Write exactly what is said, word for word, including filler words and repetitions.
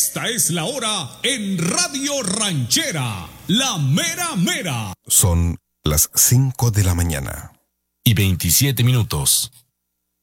Esta es la hora en Radio Ranchera, la mera mera. Son las cinco de la mañana. Y veintisiete minutos.